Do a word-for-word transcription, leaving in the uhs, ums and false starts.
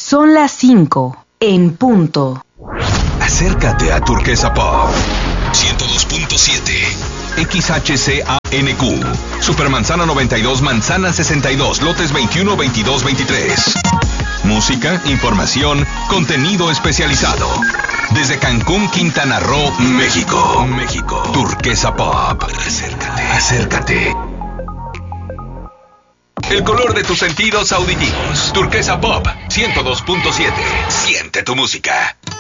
Son las cinco en punto. Acércate a Turquesa Pop ciento dos punto siete X H C A N Q Supermanzana noventa y dos, Manzana sesenta y dos, lotes veintiuno, veintidós, veintitrés. Música, información, contenido especializado. Desde Cancún, Quintana Roo, México. México. Turquesa Pop. Acércate. Acércate. El color de tus sentidos auditivos. Turquesa Pop ciento dos punto siete. Siente tu música.